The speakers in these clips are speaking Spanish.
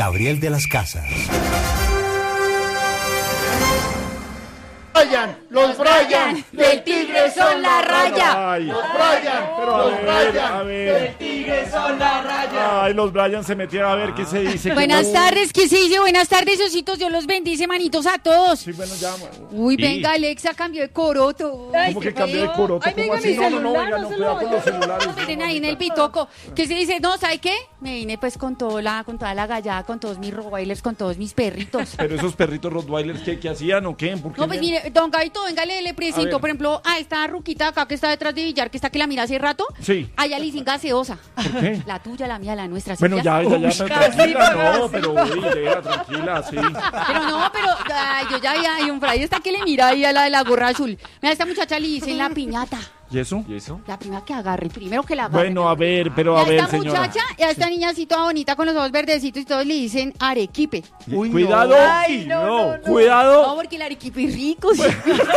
Gabriel de las Casas. Los Bryan del Tigre son la raya. Ay. Los Bryan, Pero a ver. del Tigre son la raya. Ay, los Bryan se metieron a ver qué se dice. Buenas tardes, ¿qué se dice? Buenas tardes, ositos, Dios los bendice, manitos a todos. Sí, bueno, ya. Uy, venga, Alexa, cambió de coroto. ¿Cómo que cambió de coroto? Ay, ¿Cómo venga, así? mi No, celular, venga, no no, se cuidado lo con los celulares. No, miren ahí en el pitoco. ¿Qué se dice? No, ¿sabe qué? Me vine pues con toda la gallada, con todos mis rottweilers, con todos mis perritos. Pero esos perritos rottweilers, ¿qué hacían o qué? ¿Por qué No, pues mire, don Gaito, venga, le presento, por ejemplo, a esta ruquita acá que está detrás de Villar, que está que la mira hace rato. Sí. Allá le dicen gaseosa. ¿Por qué? La tuya, la mía, la nuestra. ¿sí Bueno, ya, pillas? pero tranquila, no, pero deja, tranquila, sí. Pero no, ay, yo ya vi un fray está que le mira ahí a la de la gorra azul. Mira, a esta muchacha le dicen la piñata. ¿Y eso? La primera que agarre, primero que la agarre. Bueno, a ver, pero a Y ver, esta señora. muchacha, y a esta niña así toda bonita con los ojos verdecitos y todos le dicen arequipe. Uy, cuidado, Ay, no. No, cuidado. porque el arequipe es rico. Sí.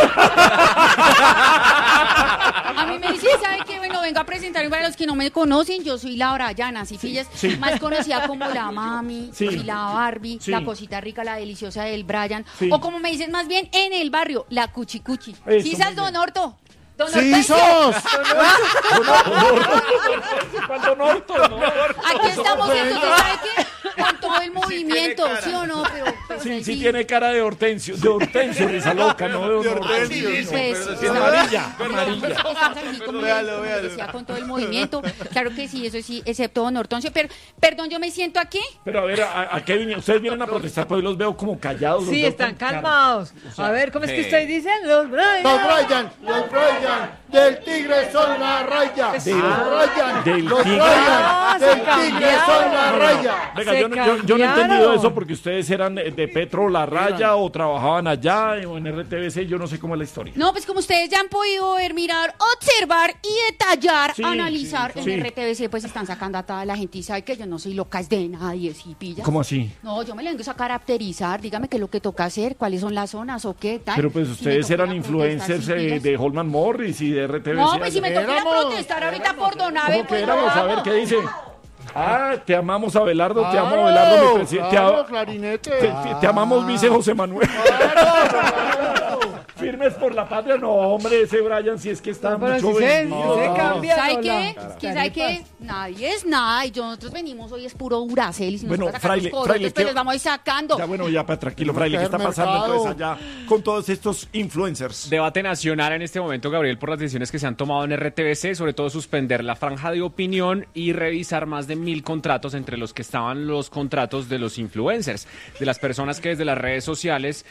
A mí me dice, ¿sabe qué? Bueno, vengo a presentarme para los que no me conocen. Yo soy la Brayana, ¿sí pillas? Sí. Más conocida como la Mami, Sí. y la Barbie, Sí. la cosita rica, la deliciosa del Brian. Sí. O como me dicen más bien en el barrio, la Cuchicuchi. Eso, ¿Sí muy sabes, bien. Don Horto? Don ¡Sí Hortensio. sos! ¿Cuándo Norton? No. Aquí estamos, entonces, ¿sabe qué? Con todo el movimiento, ¿sí o no? Pero, pues, Sí, tiene cara de Hortensio, risa loca, no de Hortensio. Pues, Es amarilla. Estamos aquí, como les decía, con todo el movimiento. Claro que sí, eso sí, excepto Don Hortensio. Pero, perdón, yo me siento aquí. Pero a ver, ¿a qué vienen? Ustedes vienen a protestar, pues los veo como callados. los Sí, veo están con cara. calmados. A ver, ¿cómo es que ustedes dicen? Los Bryan. Los Bryan del Tigre son la raya. Los Bryan del los Tigre. Bryan Se del Tigre son la raya. Venga, Se yo no he entendido cambiaron. eso porque ustedes eran de Petro La Raya o trabajaban allá o en RTBC, yo no sé cómo es la historia. No, pues como ustedes ya han podido ver, mirar, observar y detallar, Sí, analizar sí. en RTBC, pues están sacando a toda la gente y sabe que yo no soy loca es de nadie, ¿sí pilla? ¿Cómo así? No, yo me le vengo a caracterizar, dígame qué es lo que toca hacer, cuáles son las zonas o qué tal. Pero pues Si ustedes me toca eran ir a protestar, influencers ¿sí pillas? de Holman Morris y de RTBC. No, pues si me toca ir a Éramos. protestar ahorita por Donave, ¿Cómo que pues éramos? lo A ver, hago. ¿qué dice? Ah, te amamos Abelardo, te amo Claro, Abelardo, mi presidente. claro, clarinete. Te amamos, vice José Manuel. Firmes por la patria, no, hombre, ese Brian sí es que está Pero mucho si se vendido. cambia. ¿Sabe Lola. qué? ¿Quién sabe qué? Nadie es nada y nosotros venimos hoy es puro Duracell y si Bueno, nos toca sacar los Fraile, corotos, ¿qué- pues los vamos a ir sacando. Ya, bueno, ya, tranquilo, Fraile, ¿qué está Mercado. pasando entonces allá con todos estos influencers? Debate nacional en este momento, Gabriel, por las decisiones que se han tomado en RTBC, sobre todo suspender la franja de opinión y revisar más de 1.000 contratos, entre los que estaban los contratos de los influencers, de las personas que desde las redes sociales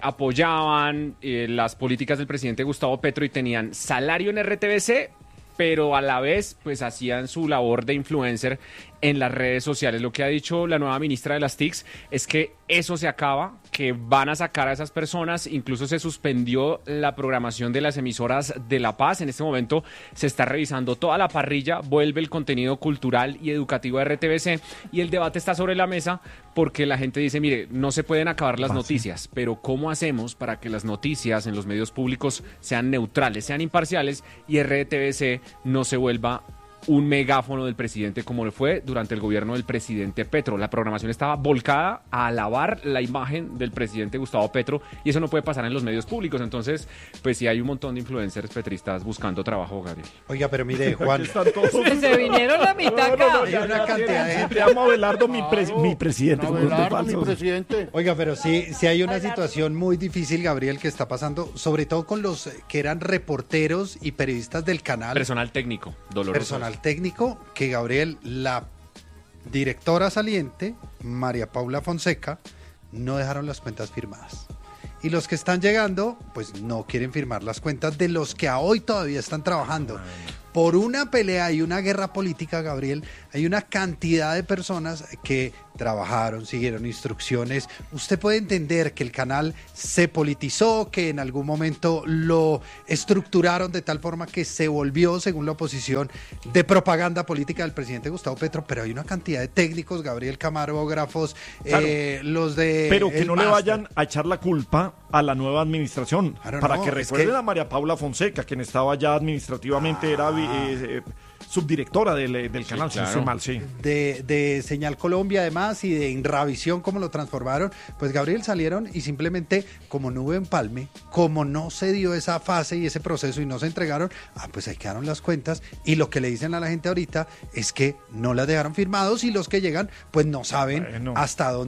apoyaban las políticas del presidente Gustavo Petro y tenían salario en RTBC, pero a la vez pues hacían su labor de influencer en las redes sociales. Lo que ha dicho la nueva ministra de las TICs es que eso se acaba, que van a sacar a esas personas, incluso se suspendió la programación de las emisoras de La Paz. En este momento se está revisando toda la parrilla, vuelve el contenido cultural y educativo de RTBC y el debate está sobre la mesa porque la gente dice, mire, no se pueden acabar las noticias, pero ¿cómo hacemos para que las noticias en los medios públicos sean neutrales, sean imparciales y RTBC no se vuelva un megáfono del presidente como lo fue durante el gobierno del presidente Petro? La programación estaba volcada a alabar la imagen del presidente Gustavo Petro y eso no puede pasar en los medios públicos. Entonces, pues sí hay un montón de influencers petristas buscando trabajo, Gabriel. Oiga, pero mire, Juan, Están todos. Se vinieron la mitad acá. hay una cantidad de gente. Te amo, Abelardo, mi presidente. como los Abelardo, mi falsos. presidente. Oiga, pero sí hay una situación muy difícil, Gabriel, que está pasando, sobre todo con los que eran reporteros y periodistas del canal. Personal técnico, doloroso. Personal técnico, que Gabriel, la directora saliente, María Paula Fonseca, no dejaron las cuentas firmadas. Y los que están llegando, pues no quieren firmar las cuentas de los que a hoy todavía están trabajando. Por una pelea y una guerra política, Gabriel, hay una cantidad de personas que trabajaron, siguieron instrucciones. Usted puede entender que el canal se politizó, que en algún momento lo estructuraron de tal forma que se volvió, según la oposición, de propaganda política del presidente Gustavo Petro, pero hay una cantidad de técnicos, Gabriel, camarógrafos, Claro. los de... Pero que el no le máster. vayan a echar la culpa a la nueva administración. Claro, para no, que es recuerden que- a María Paula Fonseca, quien estaba ya administrativamente, era subdirectora del canal, si no estoy mal, sí. De Señal Colombia además y de Inravisión, como lo transformaron, pues Gabriel salieron y simplemente como no hubo empalme, como no se dio esa fase y ese proceso y no se entregaron, pues ahí quedaron las cuentas y lo que le dicen a la gente ahorita es que no las dejaron firmados y los que llegan pues no saben hasta dónde